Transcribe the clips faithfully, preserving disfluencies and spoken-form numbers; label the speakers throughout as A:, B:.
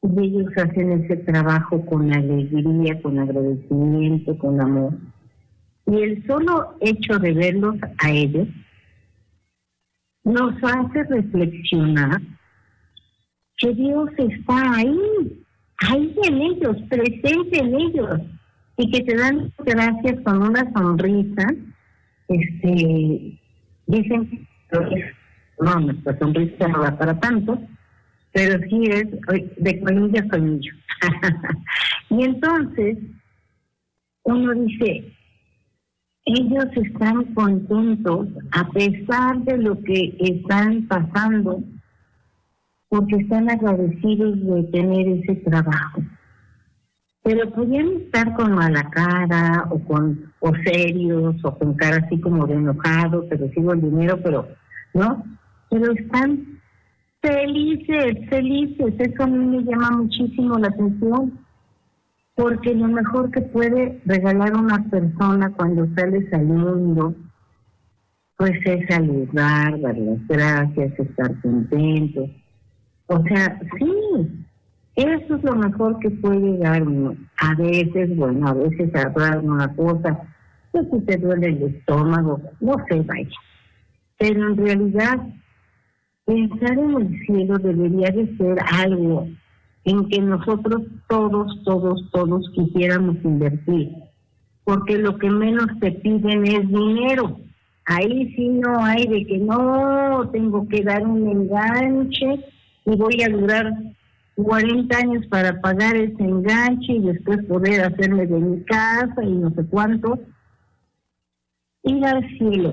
A: y ellos hacen ese trabajo con alegría, con agradecimiento, con amor. Y el solo hecho de verlos a ellos nos hace reflexionar que Dios está ahí, ahí en ellos, presente en ellos, y que te dan gracias con una sonrisa. Este, dicen que no, nuestra sonrisa no va para tanto, pero sí es de colmillo a colmillo. Y entonces uno dice, ellos están contentos a pesar de lo que están pasando, porque están agradecidos de tener ese trabajo. Pero podían estar con mala cara, o con o serios, o con cara así como de enojados, te recibo el dinero, pero no, pero están felices, felices. Eso a mí me llama muchísimo la atención, porque lo mejor que puede regalar una persona cuando sales al mundo, pues es saludar, dar las gracias, estar contentos. O sea, sí, eso es lo mejor que puede dar uno. A veces, bueno, a veces agarrar una cosa, pues si te duele el estómago, no sé, vaya. Pero en realidad, pensar en el cielo debería de ser algo en que nosotros todos, todos, todos quisiéramos invertir. Porque lo que menos te piden es dinero. Ahí sí no hay de que no, tengo que dar un enganche y voy a durar cuarenta años para pagar ese enganche y después poder hacerme de mi casa y no sé cuánto. Ir al cielo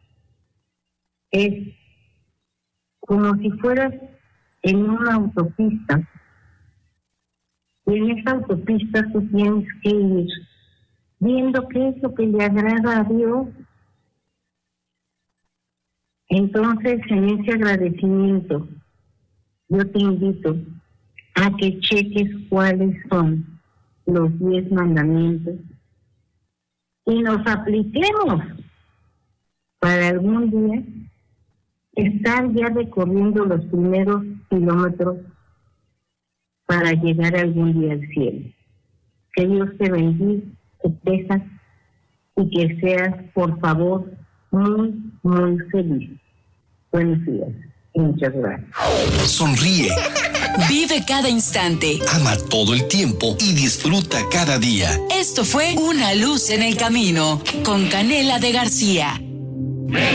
A: es como si fueras en una autopista, y en esa autopista tú tienes que ir viendo qué es lo que le agrada a Dios. Entonces, en ese agradecimiento, yo te invito a que cheques cuáles son los diez mandamientos y nos apliquemos para algún día estar ya recorriendo los primeros kilómetros para llegar algún día al cielo. Que Dios te bendiga, te pesa y que seas, por favor, muy, muy feliz. Buenos días y muchas gracias.
B: Sonríe.
C: Vive cada instante.
B: Ama todo el tiempo y disfruta cada día.
C: Esto fue Una Luz en el Camino con Canela de García.